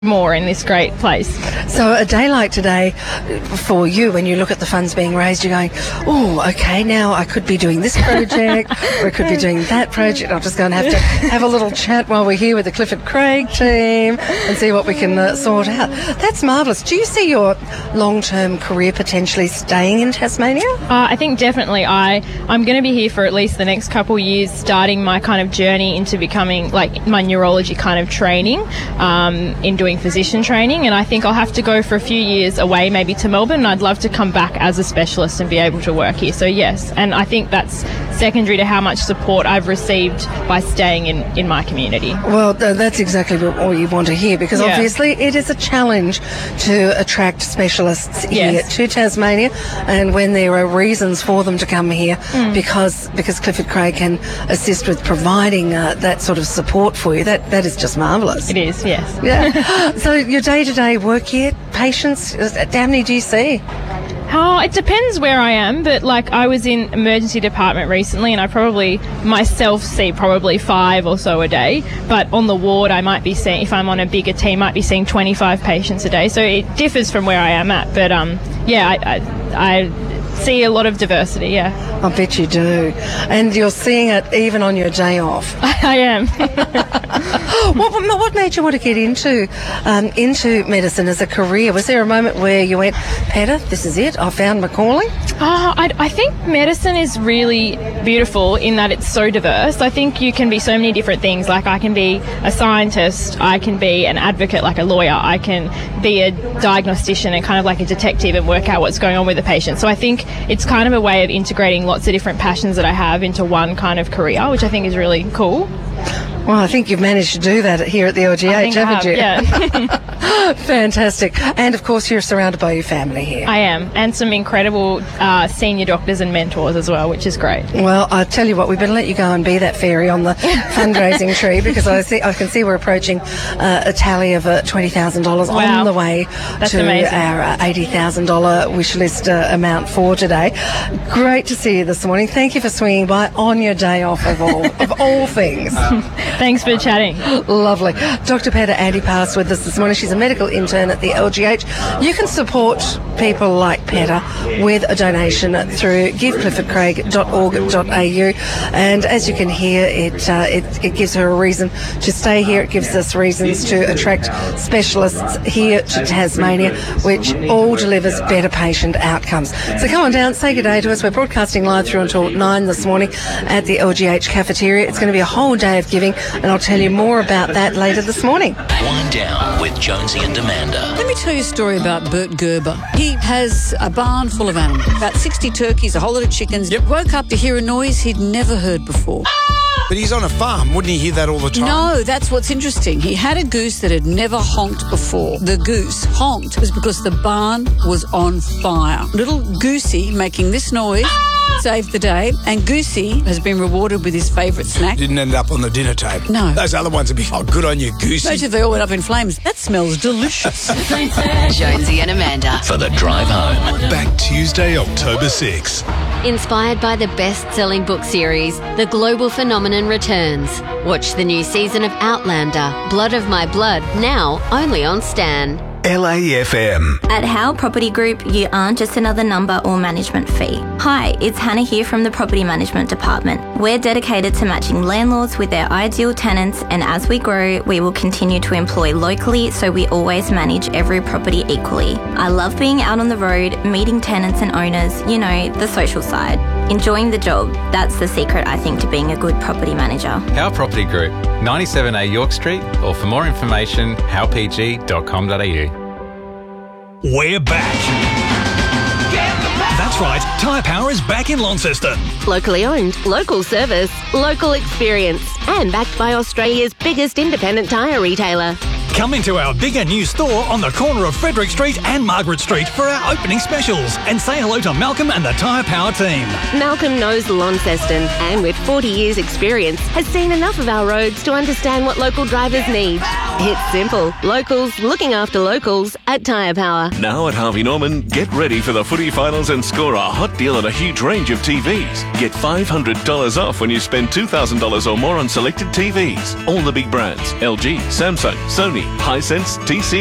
more in this great place. So a day like today, for you, when you look at the funds being raised, you're going, oh, okay, now I could be doing this project, or I could be doing that project. I'm just going to have a little chat while we're here with the Clifford Craig team and see what we can sort out. That's marvellous. Do you see your long-term career potentially staying in Tasmania? I think definitely. I'm going to be here for at least the next couple of years, starting my kind of journey into becoming like my neurology kind of training, in doing physician training, and I think I'll have to go for a few years away, maybe to Melbourne, and I'd love to come back as a specialist and be able to work here. So yes, and I think that's secondary to how much support I've received by staying in my community. Well, that's exactly what you want to hear, because obviously it is a challenge to attract specialists here to Tasmania, and when there are reasons for them to come here, because Clifford Craig can assist with providing that sort of support for you, that is just marvellous. It is, yes. Yeah. So your day-to-day work here, patients, how many do you see? Oh, it depends where I am, but like I was in emergency department recently and I probably myself see probably 5 or so a day, but on the ward I might be seeing, if I'm on a bigger team, might be seeing 25 patients a day, so it differs from where I am at, but I see a lot of diversity, yeah. I bet you do. And you're seeing it even on your day off. I am. What made you want to get into medicine as a career? Was there a moment where you went, Petter, this is it, I found my calling? I think medicine is really beautiful in that it's so diverse. I think you can be so many different things. Like I can be a scientist, I can be an advocate like a lawyer, I can be a diagnostician and kind of like a detective and work out what's going on with the patient. So I think it's kind of a way of integrating lots of different passions that I have into one kind of career, which I think is really cool. Well, I think you've managed to do that here at the LGH, haven't you? Yeah. Fantastic. And, of course, you're surrounded by your family here. I am. And some incredible senior doctors and mentors as well, which is great. Well, I tell you what, we better let you go and be that fairy on the fundraising tree, because I can see we're approaching a tally of $20,000 on the way to amazing. Our $80,000 wish list amount for today. Great to see you this morning. Thank you for swinging by on your day off of all things. Thanks for chatting. Lovely. Dr. Petter Antipas with us this morning. She's a medical intern at the LGH. You can support people like Petter with a donation through givecliffordcraig.org.au, and as you can hear, it gives her a reason to stay here. It gives us reasons to attract specialists here to Tasmania, which all delivers better patient outcomes. So come on down, say good day to us. We're broadcasting live through until 9 this morning at the LGH cafeteria. It's going to be a whole day of giving, and I'll tell you more about that later this morning. Wind Down with Jonesy and Amanda. Let me tell you a story about Bert Gerber. He has a barn full of animals, about 60 turkeys, a whole lot of chickens. Yep. Woke up to hear a noise he'd never heard before. But he's on a farm. Wouldn't he hear that all the time? No, that's what's interesting. He had a goose that had never honked before. The goose honked was because the barn was on fire. Little Goosey making this noise saved the day, and Goosey has been rewarded with his favourite snack. Didn't end up on the dinner table. No. Those other ones would be, good on you, Goosey. Imagine if they all went up in flames. That smells delicious. Jonesy and Amanda for the drive home. Back Tuesday, October 6. Inspired by the best-selling book series, The Global Phenomenon returns. Watch the new season of Outlander, Blood of My Blood, now only on Stan. LAFM. At Howe Property Group, you aren't just another number or management fee. Hi, it's Hannah here from the Property Management Department. We're dedicated to matching landlords with their ideal tenants, and as we grow, we will continue to employ locally so we always manage every property equally. I love being out on the road, meeting tenants and owners, the social side. Enjoying the job, that's the secret, I think, to being a good property manager. Howe Property Group, 97A York Street, or for more information, howpg.com.au. We're back. That's right, Tyre Power is back in Launceston. Locally owned, local service, local experience, and backed by Australia's biggest independent tyre retailer. Come into our bigger new store on the corner of Frederick Street and Margaret Street for our opening specials, and say hello to Malcolm and the Tyre Power team. Malcolm knows Launceston, and with 40 years experience, has seen enough of our roads to understand what local drivers need. It's simple. Locals looking after locals at Tyre Power. Now at Harvey Norman, get ready for the footy finals and score a hot deal on a huge range of TVs. Get $500 off when you spend $2,000 or more on selected TVs. All the big brands: LG, Samsung, Sony, Hisense, TC